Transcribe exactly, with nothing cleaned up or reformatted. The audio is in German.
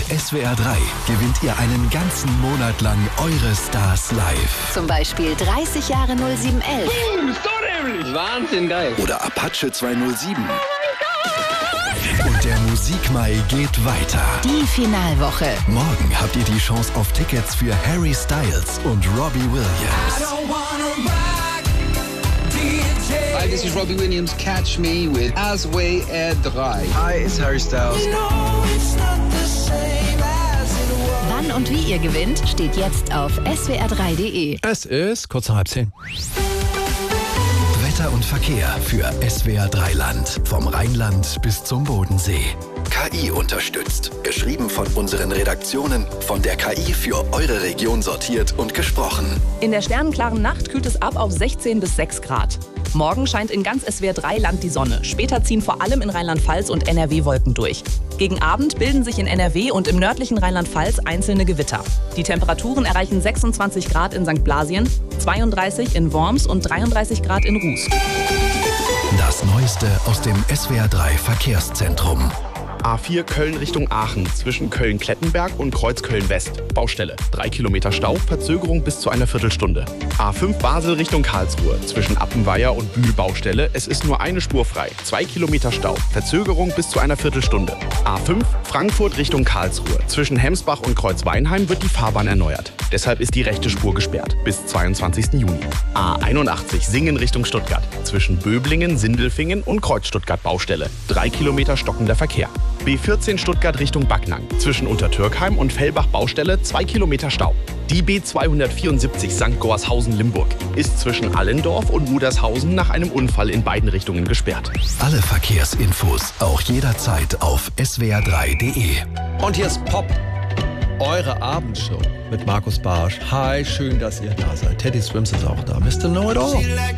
S W R drei gewinnt ihr einen ganzen Monat lang eure Stars live. Zum Beispiel dreißig Jahre null sieben elf. Uh, ist doch nämlich. Wahnsinn geil. Oder Apache zweihundertsieben. Und der Musikmai geht weiter. Die Finalwoche. Morgen habt ihr die Chance auf Tickets für Harry Styles und Robbie Williams. Hi, this is Robbie Williams. Catch me with S W R drei. Hi, it's Harry Styles. Wann und wie ihr gewinnt, steht jetzt auf S W R drei punkt de. Es ist kurz nach halb zehn. Wetter und Verkehr für S W R drei Land. Vom Rheinland bis zum Bodensee. K I unterstützt. Geschrieben von unseren Redaktionen. Von der K I für eure Region sortiert und gesprochen. In der sternenklaren Nacht kühlt es ab auf sechzehn bis sechs Grad. Morgen scheint in ganz S W R drei Land die Sonne. Später ziehen vor allem in Rheinland-Pfalz und N R W Wolken durch. Gegen Abend bilden sich in N R W und im nördlichen Rheinland-Pfalz einzelne Gewitter. Die Temperaturen erreichen sechsundzwanzig Grad in Sankt Blasien, zweiunddreißig in Worms und dreiunddreißig Grad in Ruß. Das Neueste aus dem S W R drei Verkehrszentrum. A vier Köln Richtung Aachen, zwischen Köln-Klettenberg und Kreuz-Köln-West. Baustelle, drei Kilometer Stau, Verzögerung bis zu einer Viertelstunde. A fünf Basel Richtung Karlsruhe, zwischen Appenweier und Bühl Baustelle. Es ist nur eine Spur frei, zwei Kilometer Stau, Verzögerung bis zu einer Viertelstunde. A fünf Frankfurt Richtung Karlsruhe, zwischen Hemsbach und Kreuzweinheim wird die Fahrbahn erneuert. Deshalb ist die rechte Spur gesperrt, bis zweiundzwanzigsten Juni. A einundachtzig Singen Richtung Stuttgart, zwischen Böblingen, Sindelfingen und Kreuz Stuttgart Baustelle. Drei Kilometer stockender Verkehr. B vierzehn Stuttgart Richtung Backnang, zwischen Untertürkheim und Fellbach Baustelle zwei Kilometer Stau. Die B zweihundertvierundsiebzig Sankt Gorshausen-Limburg ist zwischen Allendorf und Mudershausen nach einem Unfall in beiden Richtungen gesperrt. Alle Verkehrsinfos auch jederzeit auf S W R drei punkt de. Und hier ist Pop, eure Abendshow mit Markus Barsch. Hi, schön, dass ihr da seid. Teddy Swims ist auch da. Mister Know It All.